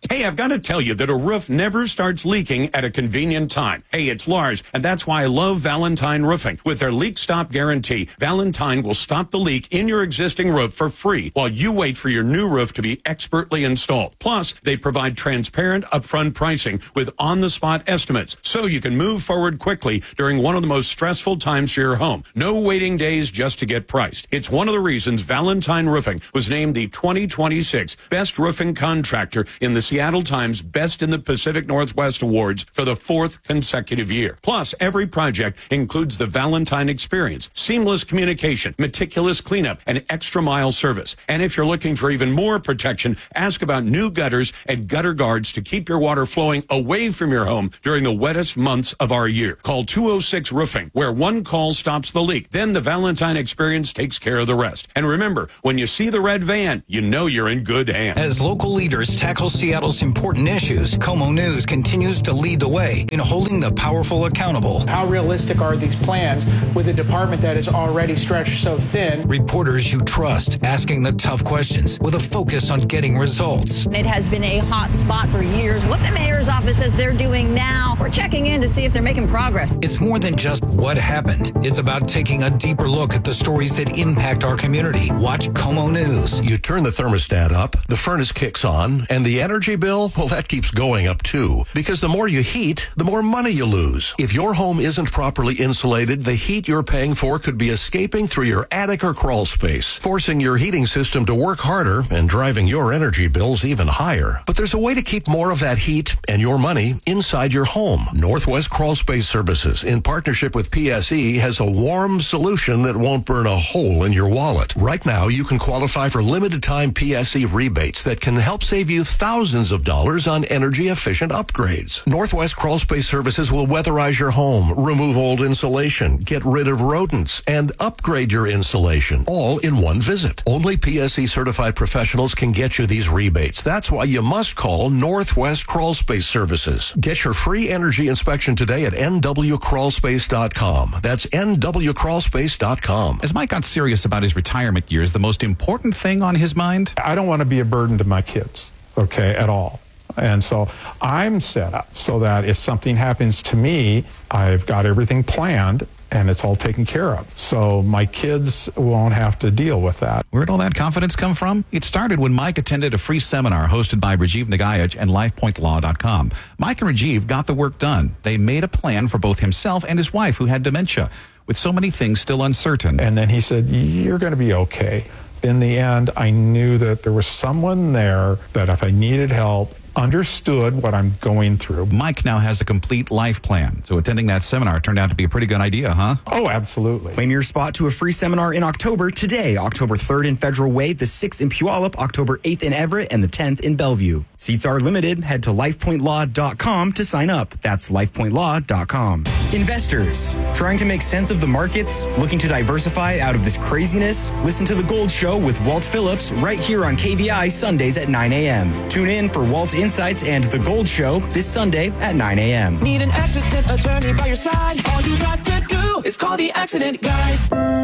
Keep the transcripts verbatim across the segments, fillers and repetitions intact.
Hey, I've got to tell you that a roof never starts leaking at a convenient time. Hey, it's Lars, and that's why I love Valentine Roofing. With their leak stop guarantee, Valentine will stop the leak in your existing roof for free while you wait for your new roof to be expertly installed. Plus, they provide transparent upfront pricing with on-the-spot estimates, so you can move forward quickly during one of the most stressful times for your home. No waiting days just to get priced. It's one of the reasons Valentine Roofing was named the twenty twenty-six Best Roofing Contractor in the Seattle Times Best in the Pacific Northwest Awards for the fourth consecutive year. Plus, every project includes the Valentine experience, seamless communication, meticulous cleanup, and extra mile service. And if you're looking for even more protection, ask about new gutters and gutter guards to keep your water flowing away from your home during the wettest months of our year. Call two oh six Roofing, where one call stops the leak. Then the Valentine experience takes care of the rest. And remember, when you see the red van, you know you're in good hands. As local leaders tackle Seattle's important issues, KOMO News continues to lead the way in holding the powerful accountable. How realistic are these plans with a department that is already stretched so thin? Reporters you trust, asking the tough questions with a focus on getting results. It has been a hot spot for years. What the mayor's office says they're doing now, we're checking in to see if they're making progress. It's more than just what happened. It's about taking a deeper look at the stories that impact our community. Watch KOMO News. You turn the thermostat up, the furnace kicks on, and the energy bill, well, that keeps going up too. Because the more you heat, the more money you lose. If your home isn't properly insulated, the heat you're paying for could be escaping through your attic or crawl space, forcing your heating system to work harder and driving your energy bills even higher. But there's a way to keep more of that heat and your money inside your home. Northwest Crawl Space Services, in partnership with P S E, has a warm solution that won't burn a hole in your wallet. Right now, you can qualify for limited time P S E rebates that can help save you thousands of dollars on energy efficient upgrades. Northwest Crawl Space Services will weatherize your home, remove old insulation, get rid of rodents, and upgrade your insulation, all in one visit. Only P S E certified professionals can get you these rebates. That's why you must call Northwest Crawl Space Services. Get your free energy inspection today at N W crawl space dot com. That's N W crawl space dot com. As Mike got serious about his retirement years, the most important thing on his mind? I don't want to be a burden to my kids, okay, at all. And so I'm set up so that if something happens to me, I've got everything planned and it's all taken care of. So my kids won't have to deal with that. Where'd all that confidence come from? It started when Mike attended a free seminar hosted by Rajiv Nagayaj and life point law dot com. Mike and Rajiv got the work done. They made a plan for both himself and his wife, who had dementia, with so many things still uncertain. And then he said, you're going to be okay. In the end, I knew that there was someone there that if I needed help, understood what I'm going through. Mike now has a complete life plan. So attending that seminar turned out to be a pretty good idea, huh? Oh, absolutely. Claim your spot to a free seminar in October today. October third in Federal Way, the sixth in Puyallup, October eighth in Everett, and the tenth in Bellevue. Seats are limited. Head to life point law dot com to sign up. That's life point law dot com. Investors, trying to make sense of the markets? Looking to diversify out of this craziness? Listen to The Gold Show with Walt Phillips right here on K V I Sundays at nine a.m. Tune in for Walt's Insights and The Gold Show this Sunday at nine a.m. Need an accident attorney by your side? All you got to do is call the Accident Guys.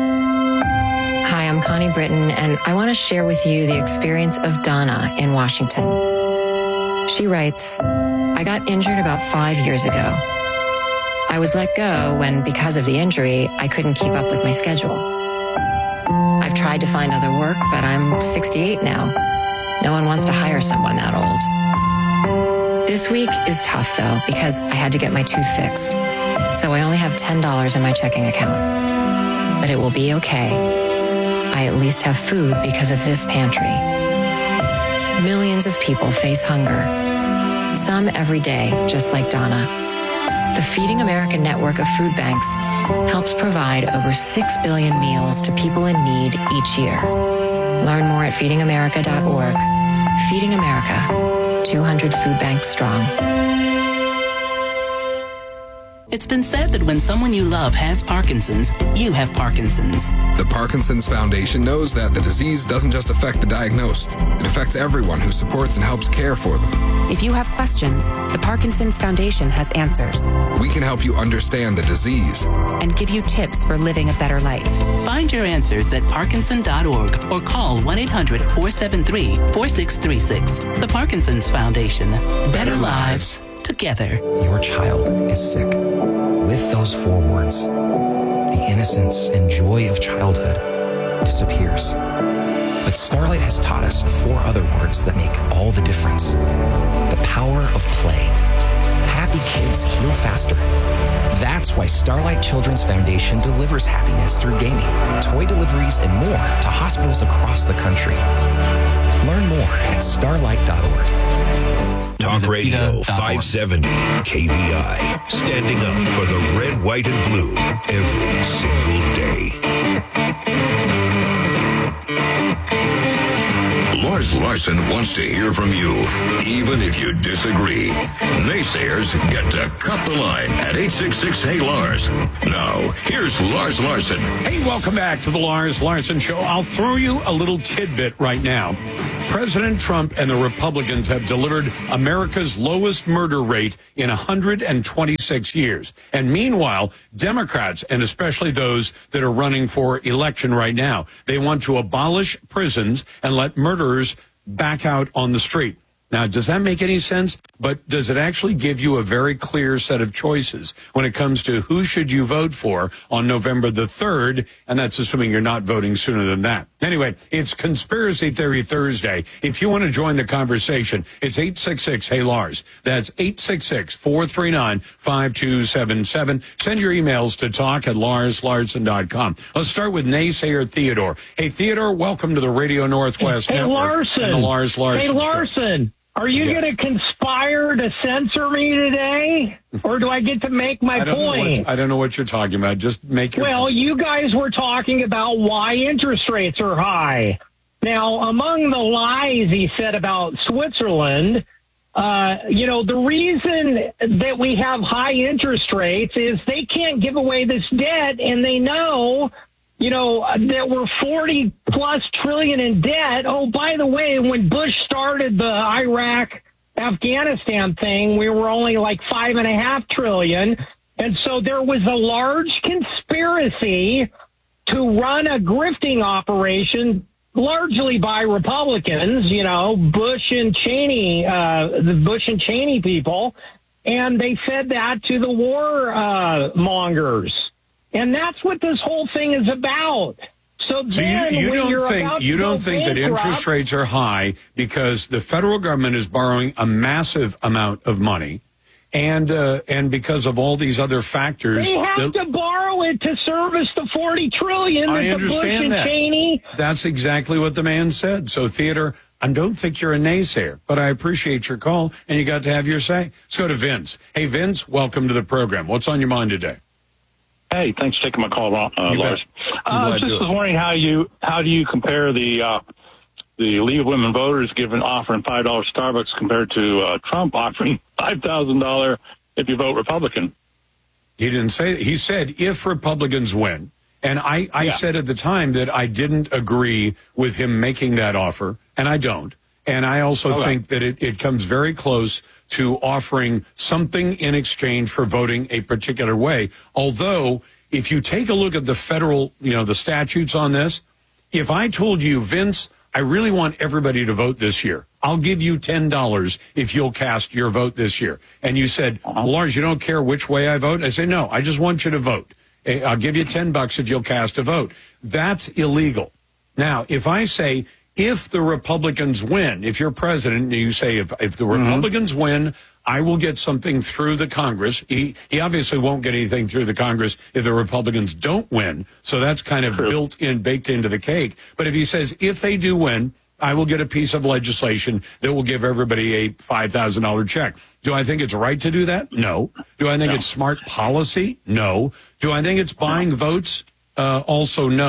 Hi, I'm Connie Britton, and I want to share with you the experience of Donna in Washington. She writes, I got injured about five years ago. I was let go when, because of the injury, I couldn't keep up with my schedule. I've tried to find other work, but I'm sixty-eight now. No one wants to hire someone that old. This week is tough, though, because I had to get my tooth fixed. So I only have ten dollars in my checking account. But it will be okay. I at least have food because of this pantry. Millions of people face hunger. Some every day, just like Donna. The Feeding America network of food banks helps provide over six billion meals to people in need each year. Learn more at feeding america dot org. Feeding America, two hundred food banks strong. It's been said that when someone you love has Parkinson's, you have Parkinson's. The Parkinson's Foundation knows that the disease doesn't just affect the diagnosed. It affects everyone who supports and helps care for them. If you have questions, the Parkinson's Foundation has answers. We can help you understand the disease and give you tips for living a better life. Find your answers at parkinson dot org or call one eight hundred, four seven three, four six three six. The Parkinson's Foundation. Better lives together. Your child is sick. With those four words, the innocence and joy of childhood disappears. But Starlight has taught us four other words that make all the difference. The power of play. Happy kids heal faster. That's why Starlight Children's Foundation delivers happiness through gaming, toy deliveries, and more to hospitals across the country. Learn more at starlight dot org. Talk Radio five seventy K V I. Standing up for the red, white, and blue every single day. Lars Larson wants to hear from you, even if you disagree. Naysayers get to cut the line at eight six six Hey Lars. Now, here's Lars Larson. Hey, welcome back to the Lars Larson Show. I'll throw you a little tidbit right now. President Trump and the Republicans have delivered America's lowest murder rate in one hundred twenty-six years. And meanwhile, Democrats, and especially those that are running for election right now, they want to abolish prisons and let murderers back out on the street. Now, does that make any sense? But does it actually give you a very clear set of choices when it comes to who should you vote for on November the third? And that's assuming you're not voting sooner than that. Anyway, it's Conspiracy Theory Thursday. If you want to join the conversation, it's eight six six Hey Lars. That's eight six six, four three nine, five two seven seven. Send your emails to talk at lars larson dot com. Let's start with naysayer Theodore. Hey, Theodore, welcome to the Radio Northwest hey, Network. Larson. And the Lars Larson Hey, Larson. Show. Are you yes. going to conspire to censor me today, or do I get to make my I don't point? Know what, I don't know what you're talking about. Just make your Well, point. you guys were talking about why interest rates are high. Now, among the lies he said about Switzerland, uh, you know, the reason that we have high interest rates is they can't give away this debt, and they know you know, that we're forty plus trillion in debt. Oh, by the way, when Bush started the Iraq Afghanistan thing, we were only like five and a half trillion. And so there was a large conspiracy to run a grifting operation largely by Republicans, you know, Bush and Cheney, uh, the Bush and Cheney people. And they fed that to the war uh, mongers. And that's what this whole thing is about. So, so then you, you when don't you're think about you to don't go think that bankrupt, interest rates are high because the federal government is borrowing a massive amount of money, and uh, and because of all these other factors, they have that, to borrow it to service the forty trillion that I the Bush understand and that. Cheney. That's exactly what the man said. So, Theodore, I don't think you're a naysayer, but I appreciate your call, and you got to have your say. Let's go to Vince. Hey, Vince, welcome to the program. What's on your mind today? Hey, thanks for taking my call, uh, Lars. Uh, I was just was wondering how you how do you compare the uh, the League of Women Voters giving offering five dollars Starbucks compared to uh, Trump offering five thousand dollars if you vote Republican? He didn't say. He said if Republicans win, and I, I yeah. said at the time that I didn't agree with him making that offer, and I don't. And I also okay. think that it, it comes very close to offering something in exchange for voting a particular way. Although, if you take a look at the federal, you know, the statutes on this, if I told you, Vince, I really want everybody to vote this year, I'll give you ten dollars if you'll cast your vote this year. And you said, uh-huh. Lars, you don't care which way I vote? I say, no, I just want you to vote. I'll give you ten bucks if you'll cast a vote. That's illegal. Now, if I say, if the Republicans win, if you're president, you say, if, if the Republicans mm-hmm. win, I will get something through the Congress. He, he obviously won't get anything through the Congress if the Republicans don't win. So that's kind of True. built in, baked into the cake. But if he says, if they do win, I will get a piece of legislation that will give everybody a five thousand dollars check. Do I think it's right to do that? No. Do I think no. it's smart policy? No. Do I think it's buying votes? Uh, also, no.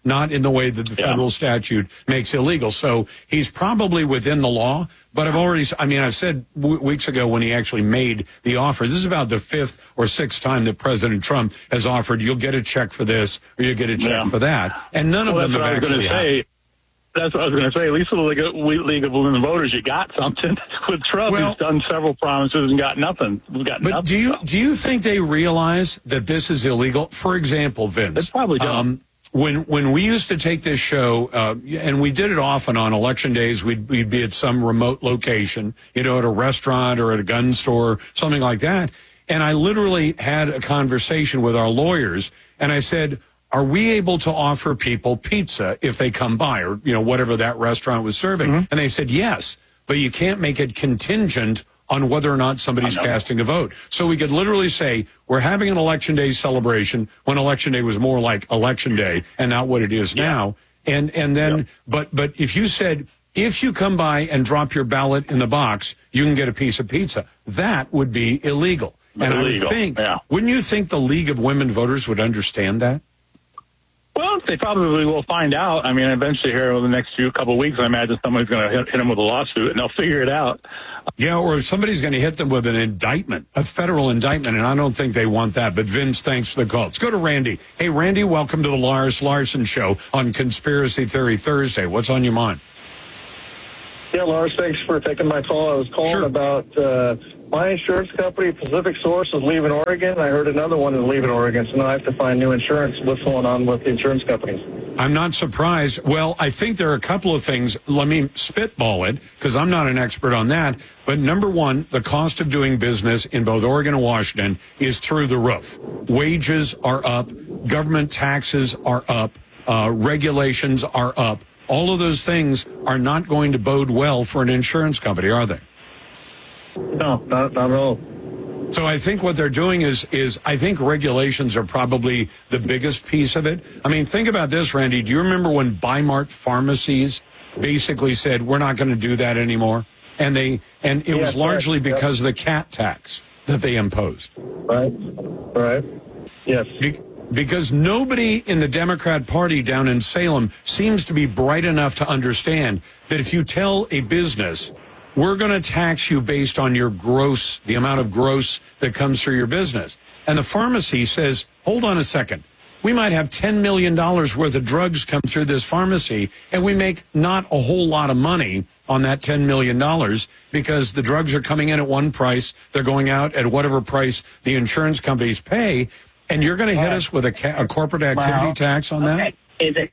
not in the way that the federal yeah. statute makes illegal. So he's probably within the law. But I've already, I mean, I said w- weeks ago when he actually made the offer, this is about the fifth or sixth time that President Trump has offered, you'll get a check for this or you'll get a check yeah. for that. And none well, of them have actually happened. That's what I was going to say. At least with the League of, League of Women Voters, you got something. With Trump, well, he's done several promises and got nothing. We've got but nothing. do you do you think they realize that this is illegal? For example, Vince, they probably don't. Um, when when we used to take this show, uh, and we did it often on election days, we'd we'd be at some remote location, you know, at a restaurant or at a gun store, something like that. And I literally had a conversation with our lawyers, and I said, are we able to offer people pizza if they come by, or, you know, whatever that restaurant was serving? Mm-hmm. And they said, yes, but you can't make it contingent on whether or not somebody's casting a vote. So we could literally say, we're having an election day celebration when election day was more like election day and not what it is yeah. now. And, and then, yeah. but, but if you said, if you come by and drop your ballot in the box, you can get a piece of pizza, that would be illegal. And illegal. I would think, yeah. wouldn't you think the League of Women Voters would understand that? Well, they probably will find out. I mean, eventually here over the next few couple of weeks, I imagine somebody's going to hit, hit them with a lawsuit, and they'll figure it out. Yeah, or somebody's going to hit them with an indictment, a federal indictment, and I don't think they want that. But Vince, thanks for the call. Let's go to Randy. Hey, Randy, welcome to the Lars Larson Show on Conspiracy Theory Thursday. What's on your mind? Yeah, Lars, thanks for taking my call. I was calling sure. about uh, my insurance company, Pacific Source, is leaving Oregon. I heard another one is leaving Oregon, so now I have to find new insurance. What's going on with the insurance companies? I'm not surprised. Well, I think there are a couple of things. Let me spitball it, because I'm not an expert on that. But number one, the cost of doing business in both Oregon and Washington is through the roof. Wages are up. Government taxes are up. Uh, regulations are up. All of those things are not going to bode well for an insurance company, are they? No, not, not at all. So I think what they're doing is, is I think regulations are probably the biggest piece of it. I mean, think about this, Randy. Do you remember when Bi-Mart pharmacies basically said, we're not going to do that anymore? And they and it yeah, was largely right. because yeah. of the cat tax that they imposed. Right, right, yes. Be- Because nobody in the Democrat Party down in Salem seems to be bright enough to understand that if you tell a business, we're going to tax you based on your gross, the amount of gross that comes through your business. And the pharmacy says, hold on a second. We might have ten million dollars worth of drugs come through this pharmacy, and we make not a whole lot of money on that ten million dollars because the drugs are coming in at one price. They're going out at whatever price the insurance companies pay. And you're going to hit us with a, ca- a corporate activity wow. tax on that? Okay. Is it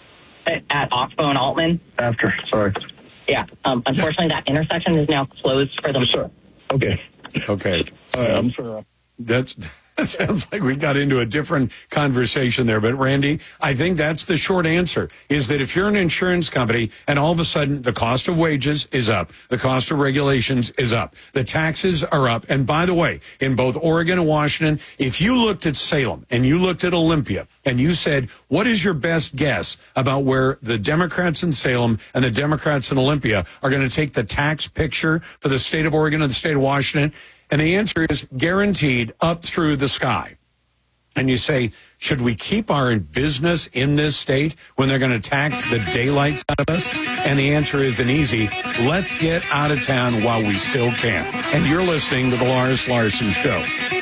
at Oxbow and Altman? After, sorry. Yeah. Um, unfortunately, that intersection is now closed for the... Sure. Okay. Okay. So uh, I'm sorry. That's... That sounds like we got into a different conversation there. But, Randy, I think that's the short answer, is that if you're an insurance company and all of a sudden the cost of wages is up, the cost of regulations is up, the taxes are up. And, by the way, in both Oregon and Washington, if you looked at Salem and you looked at Olympia and you said, what is your best guess about where the Democrats in Salem and the Democrats in Olympia are going to take the tax picture for the state of Oregon and the state of Washington? And the answer is guaranteed up through the sky. And you say, should we keep our business in this state when they're going to tax the daylights out of us? And the answer is an easy, let's get out of town while we still can. And you're listening to the Lars Larson Show.